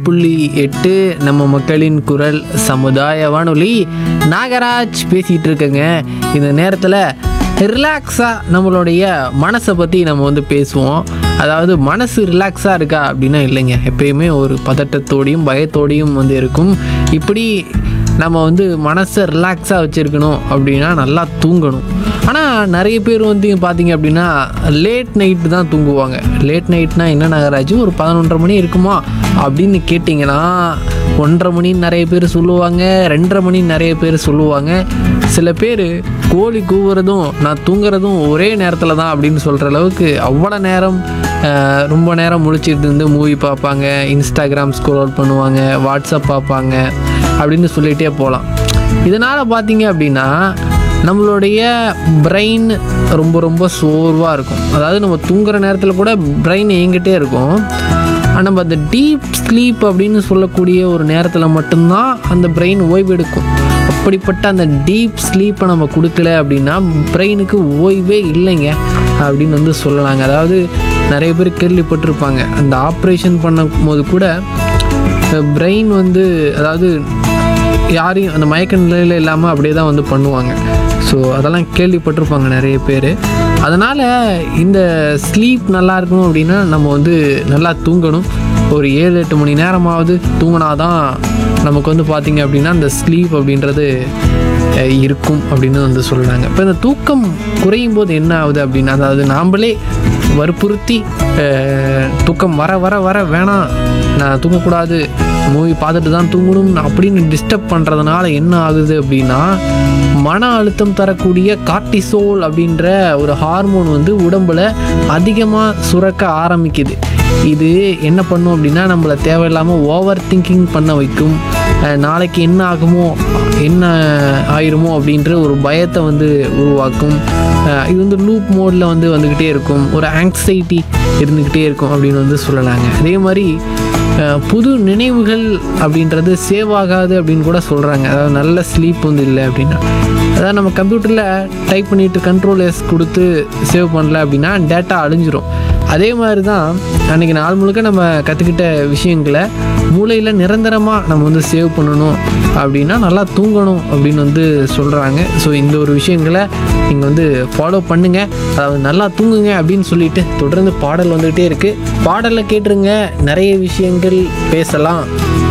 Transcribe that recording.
107.8 நம்ம மக்களின் குரல் சமுதாய வானொலி. நாகராஜ் பேசிகிட்டு இருக்கேங்க. இந்த நேரத்தில் ரிலாக்ஸாக நம்மளுடைய மனசை பற்றி நம்ம வந்து பேசுவோம். அதாவது மனசு ரிலாக்ஸாக இருக்கா அப்படின்னா இல்லைங்க, எப்பயுமே ஒரு பதட்டத்தோடையும் பயத்தோடையும் வந்து இருக்கும். இப்படி நம்ம வந்து மனசை ரிலாக்ஸாக வச்சுருக்கணும் அப்படின்னா நல்லா தூங்கணும். ஆனால் நிறைய பேர் வந்து பார்த்திங்க அப்படின்னா லேட் நைட்டு தான் தூங்குவாங்க. லேட் நைட்னால் என்ன நாகராஜ், ஒரு 11:30 மணி இருக்குமா அப்படின்னு கேட்டிங்கன்னா 1:30 மணின்னு நிறைய பேர் சொல்லுவாங்க, 2:30 மணின்னு நிறைய பேர் சொல்லுவாங்க. சில பேர் கோழி கூவுறதும் நான் தூங்குறதும் ஒரே நேரத்தில் தான் அப்படின்னு சொல்கிற அளவுக்கு அவ்வளோ நேரம் ரொம்ப நேரம் முழிச்சிட்டு இருந்து மூவி பார்ப்பாங்க, இன்ஸ்டாகிராம் ஸ்க்ரோல் பண்ணுவாங்க, வாட்ஸ்அப் பார்ப்பாங்க அப்படின்னு சொல்லிகிட்டே போகலாம். இதனால் பார்த்திங்க அப்படின்னா நம்மளுடைய பிரெயின் ரொம்ப ரொம்ப சோர்வாக இருக்கும். அதாவது நம்ம தூங்குகிற நேரத்தில் கூட பிரெயின் இயங்கிட்டே இருக்கும். நம்ம அந்த டீப் ஸ்லீப் அப்படின்னு சொல்லக்கூடிய ஒரு நேரத்தில் மட்டும்தான் அந்த பிரெயின் ஓய்வு எடுக்கும். அப்படிப்பட்ட அந்த டீப் ஸ்லீப்பை நம்ம கொடுக்கல அப்படின்னா பிரெயினுக்கு ஓய்வே இல்லைங்க அப்படின்னு வந்து சொல்லலாங்க. அதாவது நிறைய பேர் கேள்விப்பட்டிருப்பாங்க, அந்த ஆப்ரேஷன் பண்ணும் போது கூட பிரெயின் வந்து அதாவது யாரையும் அந்த மயக்க நிலையில் இல்லாமல் அப்படியே தான் வந்து பண்ணுவாங்க. ஸோ அதெல்லாம் கேள்விப்பட்டிருப்பாங்க நிறைய பேர். அதனால் இந்த ஸ்லீப் நல்லா இருக்கணும் அப்படின்னா நம்ம வந்து நல்லா தூங்கணும். ஒரு 7-8 மணி நேரமாவது தூங்கினாதான் நமக்கு வந்து பார்த்திங்க அப்படின்னா அந்த ஸ்லீப் அப்படின்றது இருக்கும் அப்படின்னு வந்து சொல்கிறாங்க. இப்போ இந்த தூக்கம் குறையும் போது என்ன ஆகுது அப்படின்னா, அதாவது நாம்ளே வற்புறுத்தி தூக்கம் வர வர வர வேணாம், நான் தூங்கக்கூடாது, மூவி பார்த்துட்டு தான் தூங்கணும் அப்படின்னு டிஸ்டர்ப் பண்ணுறதுனால என்ன ஆகுது அப்படின்னா, மன அழுத்தம் தரக்கூடிய கார்டிசோல் அப்படின்ற ஒரு ஹார்மோன் வந்து உடம்புல அதிகமாக சுரக்க ஆரம்பிக்குது. இது என்ன பண்ணும் அப்படின்னா, நம்மளை தேவையில்லாமல் ஓவர் திங்கிங் பண்ண வைக்கும். நாளைக்கு என்ன ஆகுமோ என்ன ஆயிருமோ அப்படின்ற ஒரு பயத்தை வந்து உருவாக்கும். இது வந்து லூப் மோடில் வந்து வந்துக்கிட்டே இருக்கும். ஒரு ஆங்ஸைட்டி இருந்துக்கிட்டே இருக்கும் அப்படின்னு வந்து சொல்லலாங்க. அதே மாதிரி புது நினைவுகள் அப்படின்றது சேவ் ஆகாது அப்படின்னு கூட சொல்கிறாங்க. அதாவது நல்ல ஸ்லீப் வந்து இல்லை அப்படின்னா, அதாவது நம்ம கம்ப்யூட்டரில் டைப் பண்ணிவிட்டு Ctrl+S கொடுத்து சேவ் பண்ணல அப்படின்னா டேட்டா அழிஞ்சிரும். அதே மாதிரி தான் அன்றைக்கி நாள் முழுக்க நம்ம கற்றுக்கிட்ட விஷயங்களை மூளையில் நிரந்தரமாக நம்ம வந்து சேவ் பண்ணணும் அப்படின்னா நல்லா தூங்கணும் அப்படின்னு வந்து சொல்கிறாங்க. ஸோ இந்த ஒரு விஷயங்களை நீங்கள் வந்து ஃபாலோ பண்ணுங்கள், அதாவது நல்லா தூங்குங்க அப்படின்னு சொல்லிட்டு தொடர்ந்து பாடல் வந்துகிட்டே இருக்குது. பாடலில் கேட்டுருங்க, நிறைய விஷயங்கள் பேசலாம்.